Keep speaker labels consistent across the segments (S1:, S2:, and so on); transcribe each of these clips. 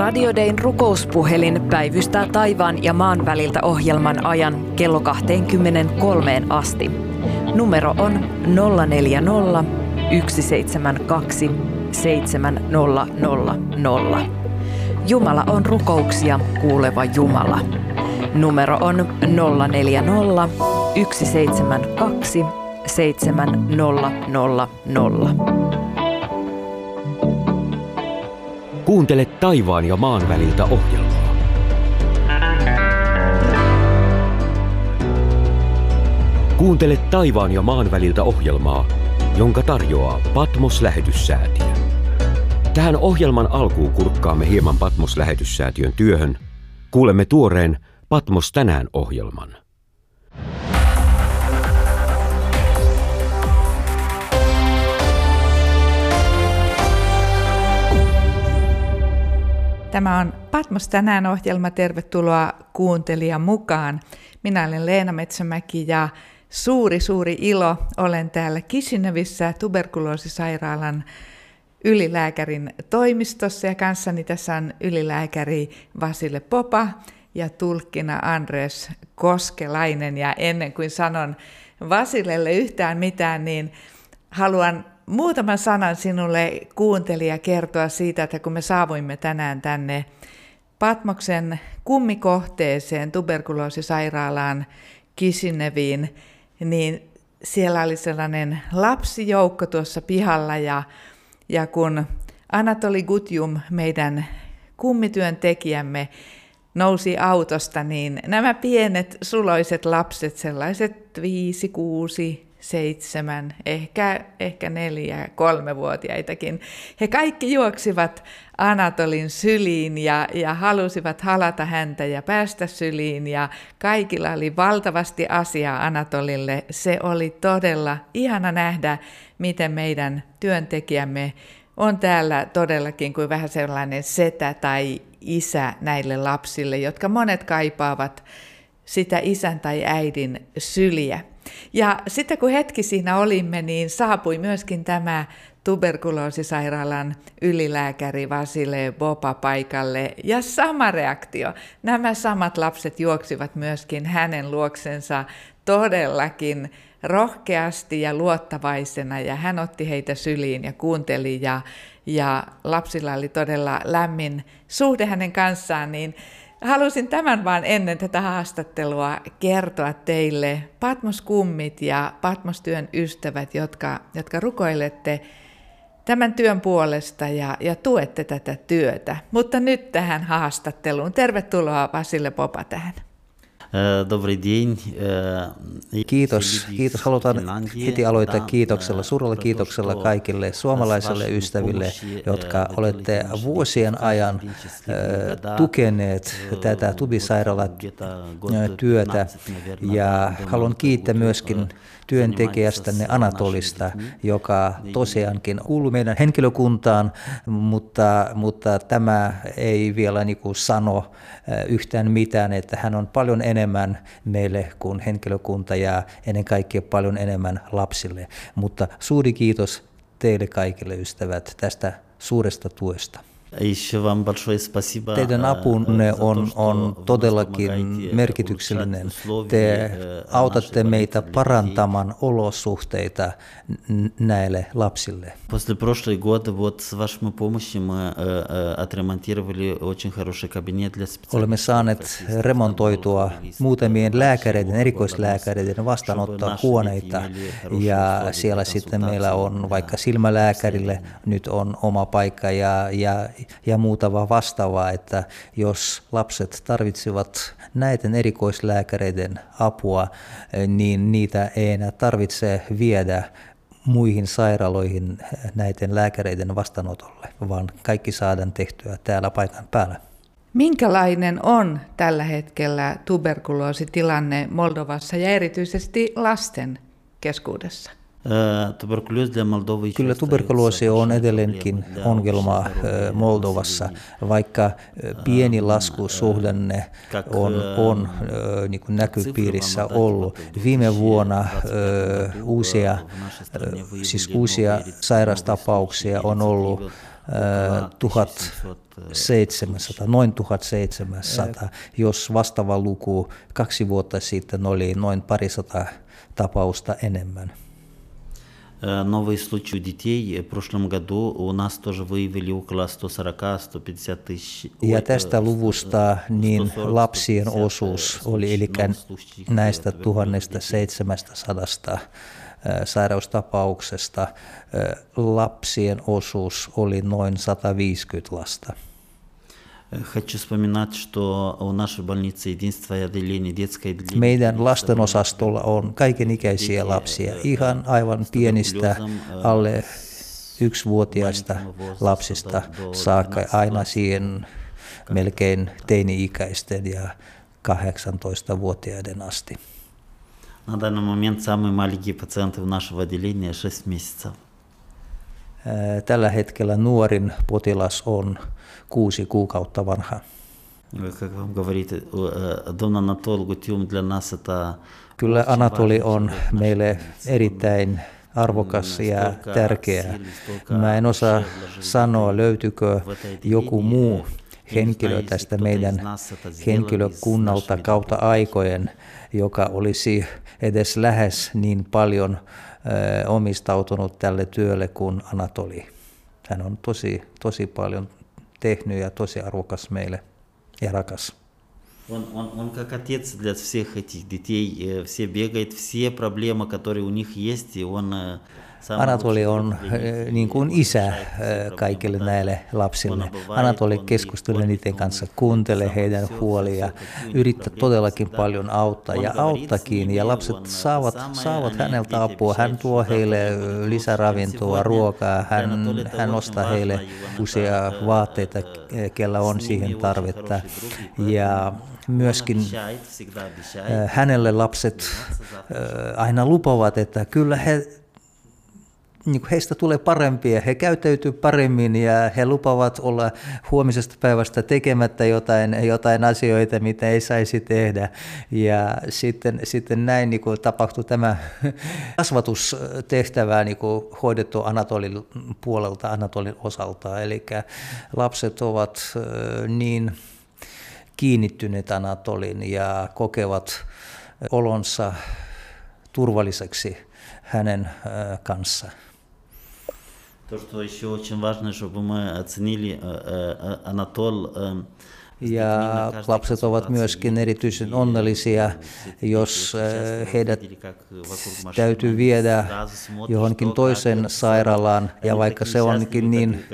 S1: Radio Dayn rukouspuhelin päivystää taivaan ja maan väliltä ohjelman ajan kello 23 asti. Numero on 040 172 7000. Jumala on rukouksia kuuleva Jumala. Numero on 040 172 7000.
S2: Kuuntele taivaan ja maan väliltä ohjelmaa. Kuuntele taivaan ja maan väliltä ohjelmaa, jonka tarjoaa Patmos-lähetyssäätiö. Tähän ohjelman alkuun kurkkaamme hieman Patmos-lähetyssäätiön työhön. Kuulemme tuoreen Patmos tänään -ohjelman.
S3: Tämä on Patmos tänään -ohjelma. Tervetuloa kuuntelijan mukaan. Minä olen Leena Metsämäki ja suuri ilo. Olen täällä Kishinevissä tuberkuloosisairaalan ylilääkärin toimistossa ja kanssani tässä on ylilääkäri Vasile Popa ja tulkkina Andres Koskelainen. Ja ennen kuin sanon Vasilelle yhtään mitään, niin haluan muutaman sanan sinulle kuuntelija kertoa siitä, että kun me saavuimme tänään tänne Patmoksen kummikohteeseen tuberkuloosisairaalaan Kishineviin, niin siellä oli sellainen lapsijoukko tuossa pihalla ja kun Anatoli Gutjum, meidän kummityöntekijämme, nousi autosta, niin nämä pienet suloiset lapset, sellaiset 5, 6, 7, ehkä 4, 3-vuotiaitakin. He kaikki juoksivat Anatolin syliin ja halusivat halata häntä ja päästä syliin ja kaikilla oli valtavasti asiaa Anatolille. Se oli todella ihana nähdä, miten meidän työntekijämme on täällä todellakin kuin vähän sellainen setä tai isä näille lapsille, jotka monet kaipaavat sitä isän tai äidin syliä. Ja sitten kun hetki siinä olimme, niin saapui myöskin tämä tuberkuloosisairaalan ylilääkäri Vasile Popa paikalle. Ja sama reaktio. Nämä samat lapset juoksivat myöskin hänen luoksensa todellakin rohkeasti ja luottavaisena. Ja hän otti heitä syliin ja kuunteli ja lapsilla oli todella lämmin suhde hänen kanssaan. Niin halusin tämän vaan ennen tätä haastattelua kertoa teille, Patmos-kummit ja Patmos-työn ystävät, jotka rukoilette tämän työn puolesta ja tuette tätä työtä. Mutta nyt tähän haastatteluun. Tervetuloa Vasile Popa tähän.
S4: Kiitos. Halutaan heti aloittaa kiitoksella, suurella kiitoksella kaikille suomalaisille ystäville, jotka olette vuosien ajan tukeneet tätä Tubi-sairaalan työtä. Ja haluan kiittää myöskin työntekijästänne Anatolista, joka tosiaankin kuuluu meidän henkilökuntaan, mutta tämä ei vielä sano yhtään mitään, että hän on paljon enemmän meille kuin henkilökunta ja ennen kaikkea paljon enemmän lapsille. Mutta suuri kiitos teille kaikille ystävät tästä suuresta tuesta. Teidän apunne on todellakin merkityksellinen. Te autatte meitä parantamaan olosuhteita näille lapsille. Olemme saaneet remontoitua muutamien lääkäreiden, erikoislääkäreiden vastaanottohuoneita ja siellä sitten meillä on vaikka silmälääkärille nyt on oma paikka ja muuta vastaavaa, että jos lapset tarvitsevat näiden erikoislääkäreiden apua, niin niitä ei enää tarvitse viedä muihin sairaaloihin näiden lääkäreiden vastaanotolle, vaan kaikki saadaan tehtyä täällä paikan päällä.
S3: Minkälainen on tällä hetkellä tuberkuloositilanne Moldovassa ja erityisesti lasten keskuudessa?
S4: Kyllä tuberkuloosi on edelleenkin ongelma Moldovassa, vaikka pieni laskusuhdanne on niin kuin näköpiirissä ollut. Viime vuonna uusia sairastapauksia on ollut 1700, noin 1700, jos vastaava luku 2 vuotta sitten oli noin 200 tapausta enemmän.
S5: Новые случаи у детей. В прошлом году у нас тоже выявили около 140-150 тысяч.
S4: Ja tästä luvusta niin lapsien osuus oli, eli näistä 1700 sairaustapauksesta lapsien osuus oli noin 150 lasta.
S5: Хочу вспоминать, что у нашей больницы единственное отделение, детское отделение.
S4: Meidän lastenosastolla on kaikenikäisiä lapsia, ihan aivan pienistä alle 1-vuotiaista lapsista saakka aina siihen melkein teini-ikäisten ja 18-vuotiaiden asti.
S5: На данный момент самые маленькие пациенты в нашего отделения 6 месяцев.
S4: Tällä hetkellä nuorin potilas on 6 kuukautta vanha.
S5: Как вам говорит, Дон Анатол Гутиум для нас это.
S4: Kyllä Anatoli on meille erittäin arvokas ja tärkeä. Mä en osaa sanoa, löytyykö joku muu henkilö tästä meidän henkilökunnalta kautta aikojen, joka olisi edes lähes niin paljon omistautunut tälle työlle kuin Anatoli. Hän on tosi paljon tehnyt ja tosi arvokas meille ja rakas.
S5: Он как отец для всех этих детей, все бегает, все проблемы, которые у них есть, и он.
S4: Anatoli on niin kuin isä kaikille näille lapsille. Anatoli keskustelee niiden kanssa, kuuntelee heidän huolia, yrittää todellakin paljon auttaa ja auttakin. Ja lapset saavat häneltä apua. Hän tuo heille lisäravintoa, ruokaa. Hän ostaa heille uusia vaatteita, kellä on siihen tarvetta. Ja myöskin hänelle lapset aina lupaavat, että kyllä heistä tulee parempia, he käyttäytyy paremmin ja he lupaavat olla huomisesta päivästä tekemättä jotain asioita, mitä ei saisi tehdä. Ja sitten näin niin kuin tapahtui tämä kasvatustehtävä niin kuin hoidettu Anatolin puolelta, Anatolin osalta. Eli lapset ovat niin kiinnittyneet Anatolin ja kokevat olonsa turvalliseksi hänen kanssaan.
S5: То, что еще очень важно, чтобы мы оценили Анатол.
S4: Ja lapset ovat myöskin erityisen onnellisia, jos heidät täytyy viedä johonkin toiseen sairaalaan, ja vaikka se onkin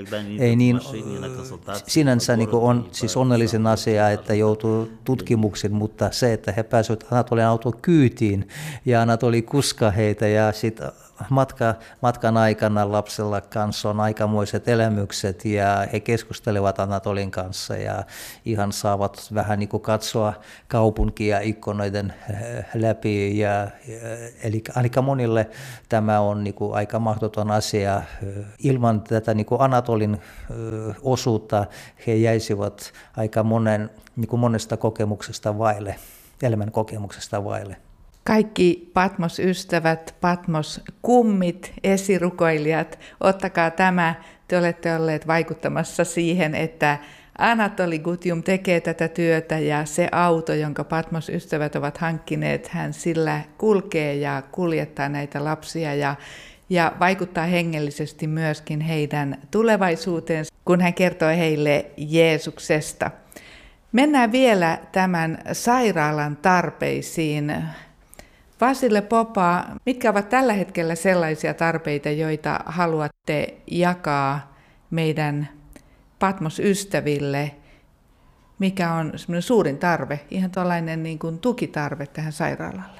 S4: sinänsä niin on siis onnellisen asia, että joutuu tutkimuksiin, mutta se, että he pääsevät Anatolin auton kyytiin, ja Anatoli kuskaa heitä, ja sitten matkan aikana lapsella kanssa on aikamoiset elämykset ja he keskustelevat Anatolin kanssa ja ihan saavat vähän niin kuin katsoa kaupunkia ikkunoiden läpi. Eli aika monille tämä on niin kuin aika mahdoton asia. Ilman tätä niin kuin Anatolin osuutta he jäisivät aika monesta kokemuksesta vaille, elämän kokemuksesta vaille.
S3: Kaikki Patmos-ystävät, Patmos-kummit, esirukoilijat, ottakaa tämä. Te olette olleet vaikuttamassa siihen, että Anatoli Gutium tekee tätä työtä ja se auto, jonka Patmos-ystävät ovat hankkineet, hän sillä kulkee ja kuljettaa näitä lapsia ja vaikuttaa hengellisesti myöskin heidän tulevaisuuteensa, kun hän kertoo heille Jeesuksesta. Mennään vielä tämän sairaalan tarpeisiin. Vasile Popa, mitkä ovat tällä hetkellä sellaisia tarpeita, joita haluatte jakaa meidän Patmos-ystäville? Mikä on semmoinen suurin tarve, ihan tuollainen niin kuin tukitarve tähän sairaalalle?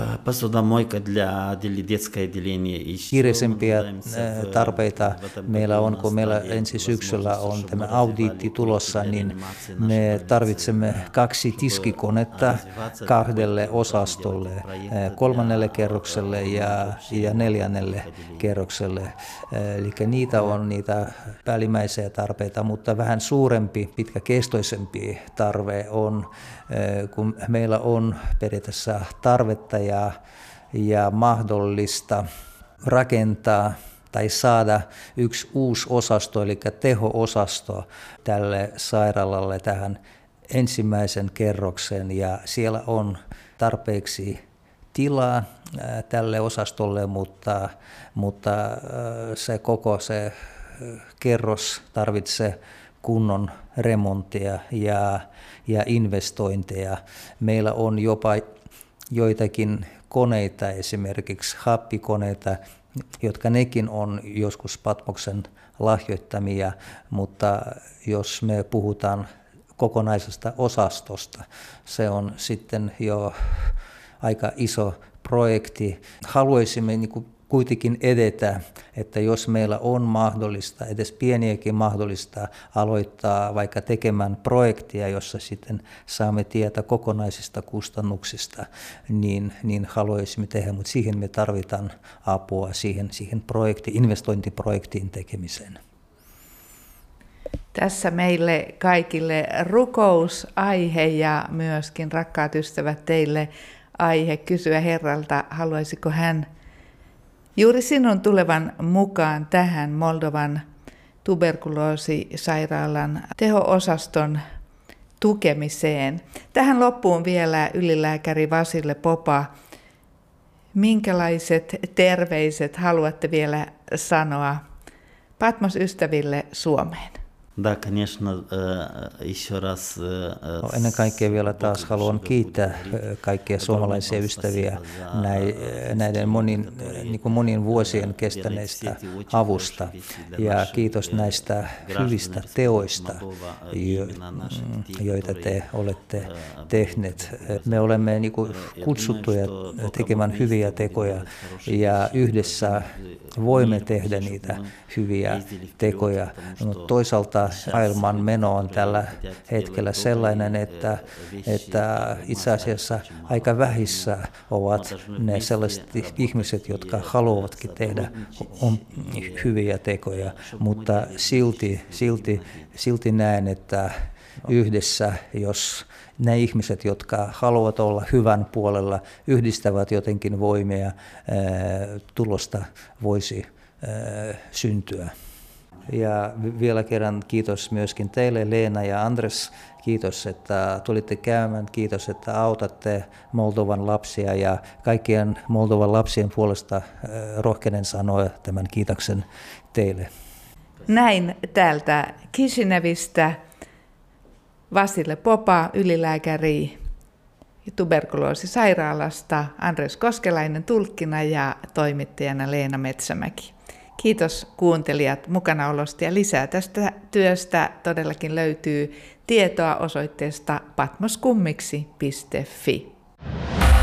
S4: Kiireisempiä tarpeita meillä on, kun meillä ensi syksyllä on tämä audiitti tulossa, niin me tarvitsemme 2 tiskikonetta 2 osastolle, 3. kerrokselle ja 4. kerrokselle. Eli niitä on niitä päällimmäisiä tarpeita, mutta vähän suurempi, pitkäkestoisempi tarve on, kun meillä on periaatteessa tarvetta ja mahdollista rakentaa tai saada yksi uusi osasto, eli teho-osasto tälle sairaalalle tähän ensimmäisen kerroksen, ja siellä on tarpeeksi tilaa tälle osastolle, mutta se koko se kerros tarvitsee kunnon remonttia ja investointeja. Meillä on jopa joitakin koneita, esimerkiksi happikoneita, jotka nekin on joskus Patmoksen lahjoittamia, mutta jos me puhutaan kokonaisesta osastosta, se on sitten jo aika iso projekti. Haluaisimme kuitenkin edetä, että jos meillä on mahdollista, edes pieniäkin mahdollista aloittaa vaikka tekemään projektia, jossa sitten saamme tietää kokonaisista kustannuksista, niin haluaisimme tehdä, mutta siihen me tarvitaan apua siihen investointiprojektin tekemiseen.
S3: Tässä meille kaikille rukousaihe ja myöskin, rakkaat ystävät, teille aihe kysyä Herralta, haluaisiko hän juuri sinun tulevan mukaan tähän Moldovan tuberkuloosisairaalan teho-osaston tukemiseen. Tähän loppuun vielä ylilääkäri Vasile Popa. Minkälaiset terveiset haluatte vielä sanoa Patmos-ystäville Suomeen?
S4: Ennen kaikkea vielä taas haluan kiittää kaikkia suomalaisia ystäviä näiden monien vuosien kestäneistä avusta, ja kiitos näistä hyvistä teoista, joita te olette tehneet. Me olemme kutsuttuja tekemään hyviä tekoja, ja yhdessä voimme tehdä niitä hyviä tekoja. No, toisaalta maailman meno on tällä hetkellä sellainen, että itse asiassa aika vähissä ovat ne sellaiset ihmiset, jotka haluavatkin tehdä hyviä tekoja, mutta silti näen, että yhdessä, jos ne ihmiset, jotka haluavat olla hyvän puolella, yhdistävät jotenkin voimia, tulosta voisi syntyä. Ja vielä kerran kiitos myöskin teille, Leena ja Andres. Kiitos, että tulitte käymään. Kiitos, että autatte Moldovan lapsia, ja kaikkien Moldovan lapsien puolesta rohkenen sanoa tämän kiitoksen teille.
S3: Näin täältä Kisinevistä Vasile Popa, ylilääkäri tuberkuloosisairaalasta, Andres Koskelainen tulkkina ja toimittajana Leena Metsämäki. Kiitos kuuntelijat mukanaolosta, ja lisää tästä työstä todellakin löytyy tietoa osoitteesta patmoskummiksi.fi.